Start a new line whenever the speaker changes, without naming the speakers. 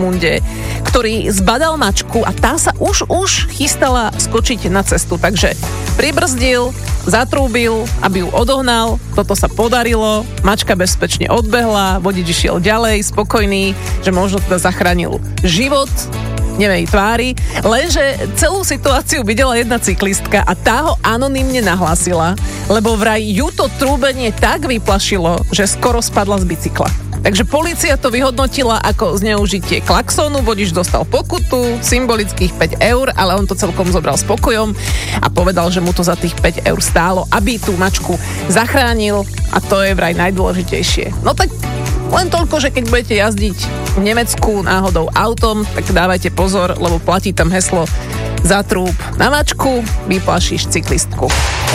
munde, ktorý zbadal mačku a tá sa už chystala skočiť na cestu. Takže pribrzdil, zatrúbil, aby ju odohnal. Toto sa podarilo. Mačka bezpečne odbehla, vodič išiel ďalej, spokojný, že možno teda zachránil život nevej tvári, lenže celú situáciu videla jedna cyklistka a tá ho anonymne nahlásila, lebo vraj ju to trúbenie tak vyplašilo, že skoro spadla z bicykla. Takže polícia to vyhodnotila ako zneužitie klaxónu, vodič dostal pokutu, symbolických 5 eur, ale on to celkom zobral s pokojom a povedal, že mu to za tých 5 eur stálo, aby tú mačku zachránil a to je vraj najdôležitejšie. No tak len toľko, že keď budete jazdiť v Nemecku náhodou autom, tak dávajte pozor, lebo platí tam heslo zatrúb na mačku, vyplašíš cyklistku.